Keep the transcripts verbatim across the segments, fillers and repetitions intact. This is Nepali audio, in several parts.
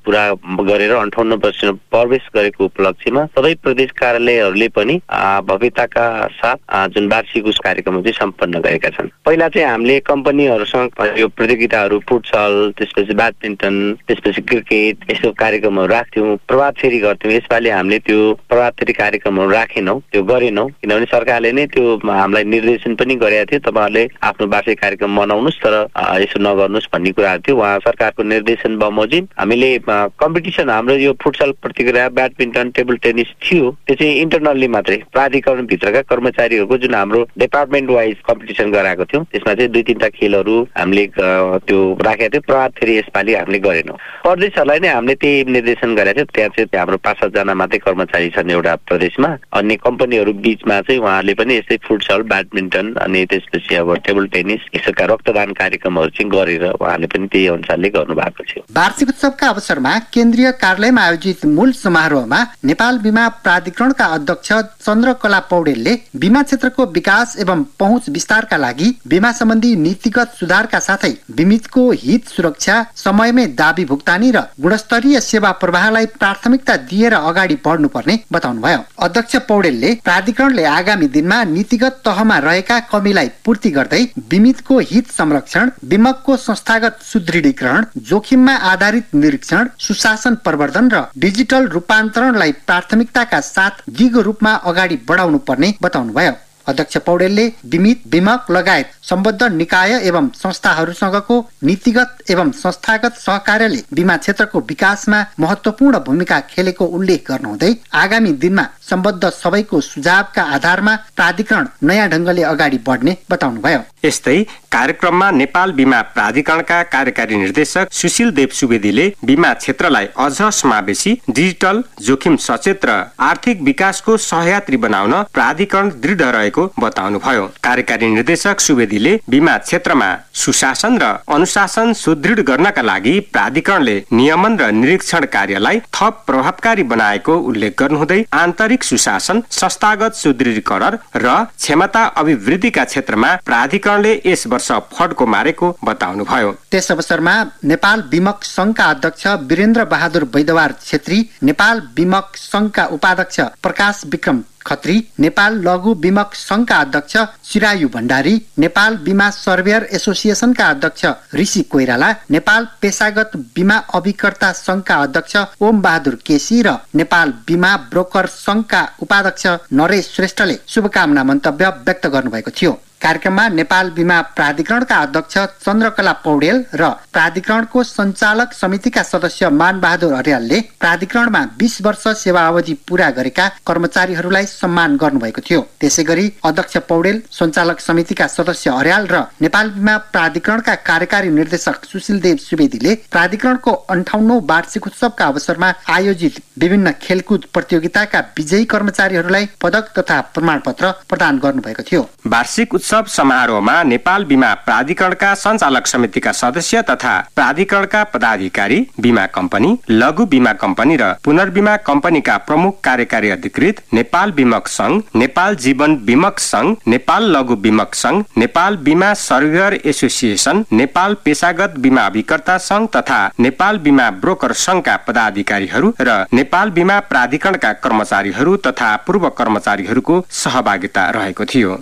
पूरा गरेर अन्ठाउन्न पर्सेन्ट प्रवेश गरेको उपलक्ष्यमा सबै प्रदेश कार्यालयहरूले पनि भव्यताका साथ जुन वार्षिक उस कार्यक्रम चाहिँ सम्पन्न गरेका छन्। पहिला चाहिँ हामीले कम्पनीहरूसँग यो प्रतियोगिताहरू फुटसल, त्यसपछि ब्याडमिन्टन, त्यसपछि क्रिकेट यस्तो कार्यक्रमहरू राख्थ्यौँ, प्रभात फेरी गर्थ्यौँ। यसपालि हामीले त्यो प्रभात फेरी कार्यक्रमहरू राखेनौँ, त्यो गरेनौँ, किनभने सरकारले नै त्यो हामीलाई निर्देशन पनि गरेका थियो, तपाईँहरूले आफ्नो वार्षिक कार्यक्रम मनाउनुहोस् तर यसो नगर्नुहोस् भन्ने कुरा थियो। उहाँ सरकारको निर्देशन बमोजिम हामीले कम्पिटिसन हाम्रो यो फुटसल प्रतियोगिता, ब्याडमिन्टन, टेबल टेनिस थियो, त्यो चाहिँ इन्टरनल्ली मात्रै प्राधिकरण भित्रका कर्मचारीहरूको जुन हाम्रो डिपार्टमेन्ट वाइज कम्पिटिसन गराएको थियौँ, त्यसमा चाहिँ दुई तिनवटा खेलहरू हामीले त्यो राखेका थियौँ। प्रभात फेरि यसपालि हामीले गरेनौँ। प्रदेशहरूलाई नै हामीले त्यही निर्देशन गरेका थियौँ। त्यहाँ चाहिँ हाम्रो पाँच सातजना मात्रै कर्मचारी छन् एउटा प्रदेशमा। अन्य कम्पनीहरू बिचमा चाहिँ उहाँहरूले पनि यस्तै फुटसल, ब्याडमिन्टन अनि त्यसपछि अब टेबल टेनिस यस्तोका रक्तदान कार्यक्रमहरू चाहिँ गरेर उहाँले पनि त्यही अनुसारले गर्नु भएको थियो। वार्षिक उत्सवका अवसरमा केन्द्रीय कार्यालयमा आयोजित मूल समारोहमा नेपाल बीमा प्राधिकरणका अध्यक्ष चन्द्रकला पौडेलले बीमा क्षेत्रको विकास एवं पहुँच विस्तारका लागि बीमा सम्बन्धी नीतिगत सुधारका साथै बीमितको हित सुरक्षा, समयमै दाबी भुक्तानी र गुणस्तरीय सेवा प्रवाहलाई प्राथमिकता दिएर अगाडि बढ्नुपर्ने बताउनुभयो। अध्यक्ष पौडेलले प्राधिकरणले आगामी दिनमा नीतिगत तहमा रहेका कमीलाई पूर्ति गर्दै बीमितको हित संरक्षण, बीमकको संस्थागत सुदृढीकरण, जोखिममा आधारित निरीक्षण, सुशासन प्रवर्धन र डिजिटल रूपान्तरणलाई प्राथमिकताका साथ दिगो रूपमा अगाडि बढाउनु पर्ने बताउनुभयो। अध्यक्ष पौडेलले बीमित, बीमक लगायत सम्बद्ध निकाय एवं संस्थाहरूसँगको नीतिगत एवं संस्थागत सहकार्यले बीमा क्षेत्रको विकासमा महत्वपूर्ण भूमिका खेलेको उल्लेख गर्नुहुँदै आगामी दिनमा सम्बद्ध सबैको सुझावका आधारमा प्राधिकरण नयाँ ढंगले अगाडि बढ्ने बताउनुभयो। यस्तै कार्यक्रममा नेपाल बीमा प्राधिकरणका कार्यकारी निर्देशक सुशील देव सुवेदीले बीमा क्षेत्रलाई अझ समावेशी, डिजिटल, जोखिम सचेत र आर्थिक विकासको सहयात्री बनाउन प्राधिकरण दृढ रहेको बताउनुभयो। कार्यकारी निर्देशक सुवेदीले बीमा क्षेत्रमा सुशासन र अनुशासन सुदृढ गर्नका लागि प्राधिकरणले नियमन र निरीक्षण कार्यलाई थप प्रभावकारी बनाएको उल्लेख गर्नुहुँदै आन्तरिक सुशासन, संस्थागत सुदृढीकरण र क्षमता अभिवृद्धिका क्षेत्रमा प्राधिकरणले यस वर्ष फड्को मारेको बताउनुभयो। त्यस अवसरमा नेपाल बीमक संघका अध्यक्ष वीरेन्द्र बहादुर वैदवार छेत्री, नेपाल बीमक संघका उपाध्यक्ष प्रकाश विक्रम खत्री, नेपाल लघु बीमक संघका अध्यक्ष चिरायु भण्डारी, नेपाल बीमा सर्वेयर एसोसिएसनका अध्यक्ष ऋषि कोइराला, नेपाल पेशागत बीमा अभिकर्ता संघका अध्यक्ष ओम बहादुर केसी र नेपाल बीमा ब्रोकर संघका उपाध्यक्ष नरेश श्रेष्ठले शुभकामना मन्तव्य व्यक्त गर्नुभएको थियो। कार्यक्रममा नेपाल बीमा प्राधिकरणका अध्यक्ष चन्द्रकला पौडेल र प्राधिकरणको सञ्चालक समितिका सदस्य मान बहादुर अर्यालले प्राधिकरणमा बीस वर्ष सेवा अवधि पूरा गरेका कर्मचारीहरूलाई सम्मान गर्नुभएको थियो। त्यसैगरी अध्यक्ष पौडेल, सञ्चालक समितिका सदस्य अर्याल र नेपाल बीमा प्राधिकरणका कार्यकारी निर्देशक सुशील देव सुवेदीले प्राधिकरणको अन्ठाउन्नौ वार्षिक उत्सवका अवसरमा आयोजित विभिन्न खेलकुद प्रतियोगिताका विजयी कर्मचारीहरूलाई पदक तथा प्रमाणपत्र प्रदान गर्नुभएको थियो। वार्षिक उत्सव समारोहमा नेपाल बीमा प्राधिकरणका सञ्चालक समितिका सदस्य तथा प्राधिकरणका पदाधिकारी, बीमा कम्पनी, लघु बीमा कम्पनी र पुनर्बीमा कम्पनीका प्रमुख कार्यकारी अधिकृत, नेपाल बीमक संघ, नेपाल जीवन बीमक संघ, नेपाल लघु बीमक संघ, नेपाल बीमा सर्वेयर एसोसिएसन, नेपाल पेशागत बीमा अभिकर्ता संघ तथा नेपाल बीमा ब्रोकर संघका पदाधिकारीहरू र नेपाल बीमा प्राधिकरणका कर्मचारीहरू तथा पूर्व कर्मचारीहरूको सहभागिता रहेको थियो।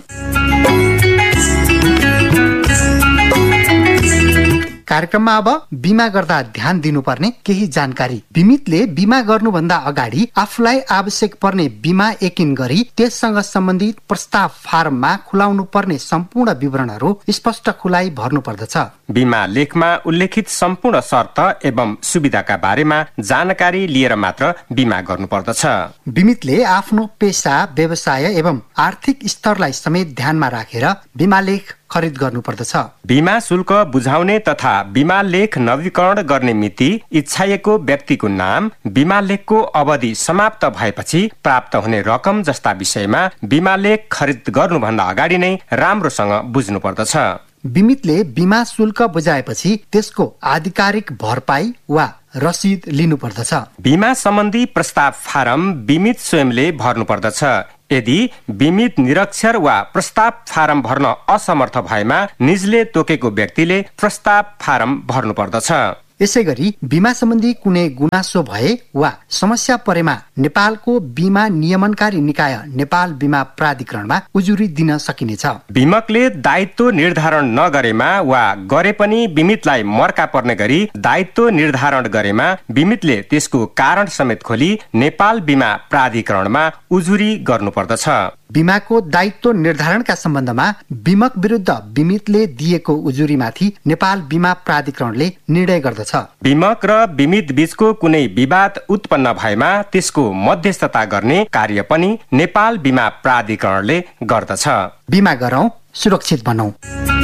कार्यक्रममा अब बीमा गर्दा ध्यान दिनुपर्ने केही जानकारी। बीमितले बीमा गर्नुभन्दा अगाडि आफूलाई आवश्यक पर्ने बीमा यकिन गरी त्यससँग सम्बन्धित प्रस्ताव फारममा खुलाउनु पर्ने सम्पूर्ण विवरणहरू स्पष्ट खुलाई भर्नु पर्दछ। बीमा लेखमा उल्लेखित सम्पूर्ण शर्त एवं सुविधाका बारेमा जानकारी लिएर मात्र बीमा गर्नुपर्दछ। बीमितले आफ्नो पेशा, व्यवसाय एवं आर्थिक स्तरलाई समेत ध्यानमा राखेर बीमा लेख खरिद गर्नुपर्दछ। बीमा शुल्क बुझाउने तथा बीमा लेख नवीकरण गर्ने मिति, इच्छाएको व्यक्तिको नाम, बीमा लेखको अवधि समाप्त भएपछि प्राप्त हुने रकम जस्ता विषयमा बीमा लेख खरिद गर्नुभन्दा अगाडि नै राम्रोसँग बुझ्नु पर्दछ। बीमितले बीमा शुल्क बुझाएपछि त्यसको आधिकारिक भरपाई वा रसिद लिनु पर्दछ। बीमा सम्बन्धी प्रस्ताव फारम बीमित स्वयंले भर्नु पर्दछ। यदि बीमित निरक्षर वा प्रस्ताव फारम भर्न असमर्थ भएमा निजले तोकेको व्यक्तिले प्रस्ताव फारम भर्नु पर्दछ। यसै गरी बीमा सम्बन्धी कुनै गुनासो भए वा समस्या परेमा नेपालको बीमा नियमनकारी निकाय नेपाल बीमा प्राधिकरणमा उजुरी दिन सकिनेछ। बीमकले दायित्व निर्धारण नगरेमा वा गरे पनि बीमितलाई मर्का पर्ने गरी दायित्व निर्धारण गरेमा बीमितले त्यसको कारण समेत खोली नेपाल बीमा प्राधिकरणमा उजुरी गर्नुपर्दछ। बीमाको दायित्व निर्धारणका सम्बन्धमा बीमक विरुद्ध बीमितले दिएको उजुरीमाथि नेपाल बीमा प्राधिकरणले निर्णय गर्दछ। बीमक र बीमित बीचको कुनै विवाद उत्पन्न भएमा त्यसको मध्यस्थता गर्ने कार्य पनि नेपाल बीमा प्राधिकरणले गर्दछ। बीमा गरौँ, सुरक्षित बनौँ।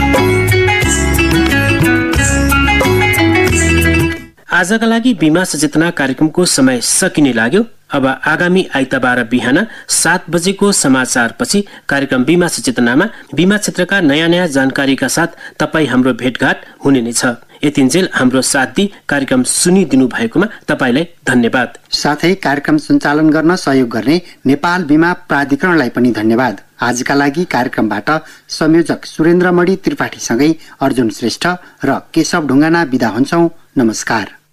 आजका लागि बीमा सचेतना कार्यक्रमको समय सकिने लाग्यो। अब आगामी आइतबार बिहान सात बजेको समाचार पछि कार्यक्रम बीमा सचेतनामा बीमा क्षेत्रका नयाँ नयाँ जानकारीका साथ तपाईँ हाम्रो भेटघाट हुने नै छ। यतिन्जेल हाम्रो साथ दिई कार्यक्रम सुनिदिनु भएकोमा तपाईँलाई धन्यवाद। साथै कार्यक्रम सञ्चालन गर्न सहयोग गर्ने नेपाल बीमा प्राधिकरणलाई पनि धन्यवाद। आजका लागि कार्यक्रमबाट संयोजक सुरेन्द्र मणि त्रिपाठीसँगै अर्जुन श्रेष्ठ र केशव ढुङ्गाना बिदा हुन्छौं। नमस्कार।